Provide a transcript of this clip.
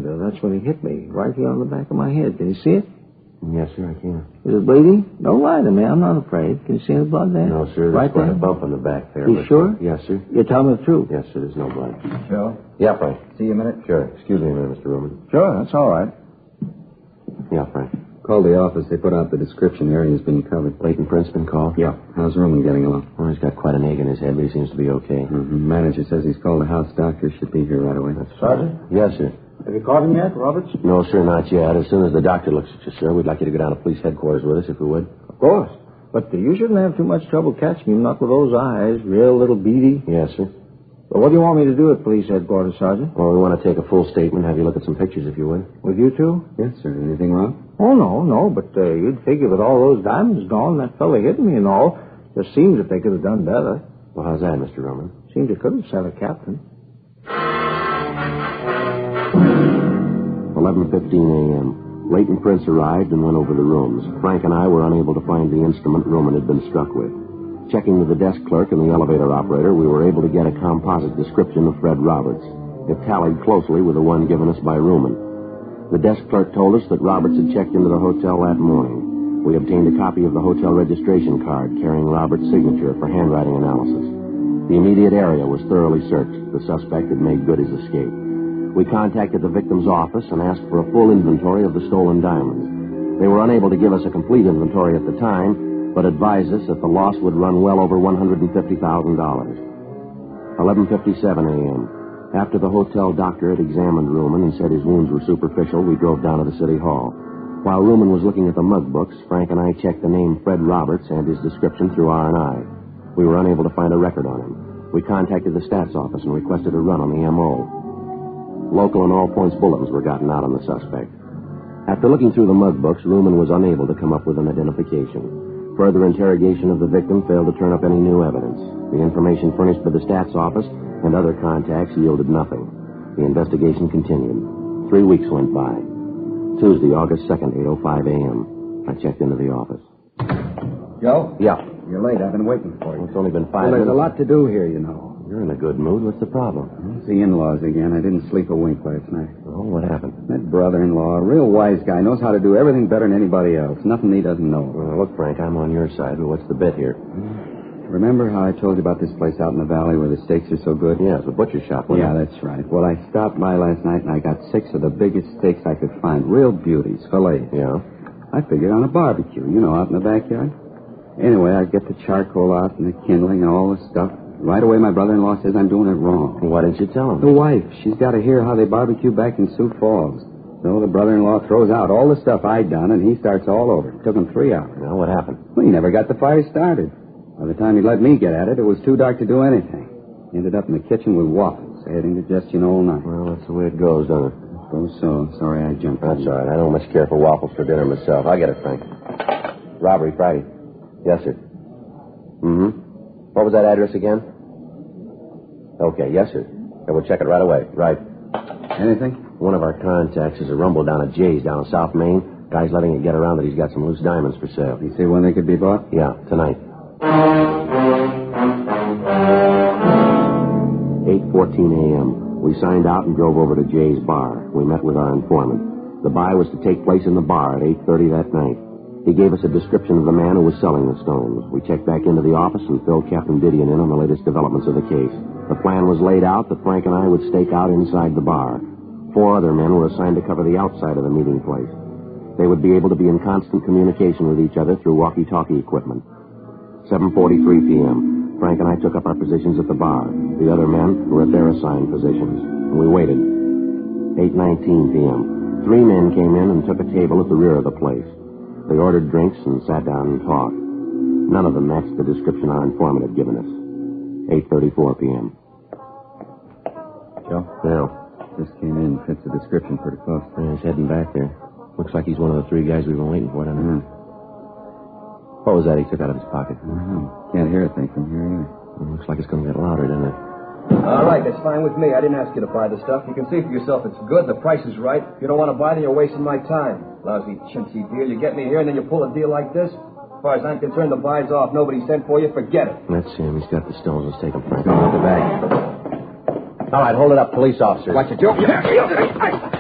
That's when he hit me, right here on the back of my head. Can you see it? Yes, sir, I can. Is it bleeding? Don't lie to me. I'm not afraid. Can you see any blood there? No, sir. There's quite a bump on the back there. You sure? Yes, sir. You're telling me the truth? Yes, sir. There's no blood. Joe? Yeah, Frank. See you a minute? Sure. Excuse me a minute, Mr. Ruman. Sure, that's all right. Yeah, Frank. Called the office. They put out the description. The area's being covered. Leighton Prince been called? Yeah. How's Ruman getting along? Well, he's got quite an egg in his head, but he seems to be okay. Mm-hmm. Manager says he's called the house doctor. Should be here right away. Sergeant? Yes, sir. Have you caught him yet, Roberts? No, sir, not yet. As soon as the doctor looks at you, sir, we'd like you to go down to police headquarters with us, if we would. Of course. But you shouldn't have too much trouble catching him, not with those eyes. Real little beady. Yes, sir. But what do you want me to do at police headquarters, Sergeant? Well, we want to take a full statement, have you look at some pictures, if you would. With you two? Yes, sir. Anything wrong? Oh, no. But you'd figure with all those diamonds gone, that fella hitting me and all, just seems that they could have done better. Well, how's that, Mr. Roman? Seems you could have sent a captain. 11:15 a.m. Leighton Prince arrived and went over the rooms. Frank and I were unable to find the instrument Ruman had been struck with. Checking with the desk clerk and the elevator operator, we were able to get a composite description of Fred Roberts. It tallied closely with the one given us by Ruman. The desk clerk told us that Roberts had checked into the hotel that morning. We obtained a copy of the hotel registration card carrying Roberts' signature for handwriting analysis. The immediate area was thoroughly searched. The suspect had made good his escape. We contacted the victim's office and asked for a full inventory of the stolen diamonds. They were unable to give us a complete inventory at the time, but advised us that the loss would run well over $150,000. 11:57 a.m. After the hotel doctor had examined Ruman and said his wounds were superficial, we drove down to the city hall. While Ruman was looking at the mug books, Frank and I checked the name Fred Roberts and his description through R&I. We were unable to find a record on him. We contacted the stats office and requested a run on the M.O. Local and all points bulletins were gotten out on the suspect. After looking through the mug books, Ruman was unable to come up with an identification. Further interrogation of the victim failed to turn up any new evidence. The information furnished by the stats office and other contacts yielded nothing. The investigation continued. 3 weeks went by. Tuesday, August 2nd, 8:05 a.m. I checked into the office. Joe? Yeah. You're late. I've been waiting for you. Well, it's only been 5 Well, there's minutes. a lot to do here, you know. You're in a good mood. What's the problem? It's the in-laws again. I didn't sleep a wink last night. Oh, what happened? That brother-in-law, a real wise guy, knows how to do everything better than anybody else. Nothing he doesn't know. Well, look, Frank, I'm on your side, but what's the bit here? Remember how I told you about this place out in the valley where the steaks are so good? Yeah, it's a butcher shop. wasn't Yeah, it? that's right. Well, I stopped by last night and I got 6 of the biggest steaks I could find. Real beauties, fillets. Yeah. I figured on a barbecue, you know, out in the backyard. Anyway, I get the charcoal out and the kindling and all the stuff. Right away, my brother-in-law says I'm doing it wrong. Why didn't you tell him? The wife, she's got to hear how they barbecue back in Sioux Falls. So the brother-in-law throws out all the stuff I'd done, and he starts all over. It took him 3 hours. Well, what happened? Well, he never got the fire started. By the time he let me get at it, it was too dark to do anything. He ended up in the kitchen with waffles. I had indigestion all night. Well, that's the way it goes, doesn't it? I suppose so. Sorry I jumped on That's you. all right. I don't much care for waffles for dinner myself. I'll get it, Frank. Robbery Friday. Yes, sir. Mm-hmm. What was that address again? Okay, yes, sir. Okay, we'll check it right away. Right. Anything? One of our contacts is a rumble down at Jay's down in South Main. Guy's letting it get around that he's got some loose diamonds for sale. You see when they could be bought? Yeah, tonight. 8:14 a.m. We signed out and drove over to Jay's bar. We met with our informant. The buy was to take place in the bar at 8:30 that night. He gave us a description of the man who was selling the stones. We checked back into the office and filled Captain Didion in on the latest developments of the case. The plan was laid out that Frank and I would stake out inside the bar. 4 other men were assigned to cover the outside of the meeting place. They would be able to be in constant communication with each other through walkie-talkie equipment. 7:43 p.m. Frank and I took up our positions at the bar. The other men were at their assigned positions. And we waited. 8:19 p.m. 3 men came in and took a table at the rear of the place. They ordered drinks and sat down and talked. None of them matched the description our informant had given us. 8:34 p.m. Joe? Now, Just came in. Fits the description pretty close. he's heading back there. Looks like he's one of the 3 guys we've been waiting for, doesn't he? Yeah. What was that he took out of his pocket? Can't hear a thing from here either. Looks like it's going to get louder, doesn't it? All right, that's fine with me. I didn't ask you to buy the stuff. You can see for yourself it's good. The price is right. If you don't want to buy, then you're wasting my time. Lousy, chintzy deal. You get me here, and then you pull a deal like this. As far as I'm concerned, the buy's off. Nobody sent for you. Forget it. That's him. He's got the stones. Let's take him, Frank. Going out the back. All right, hold it up, police officers. Watch it, Joe.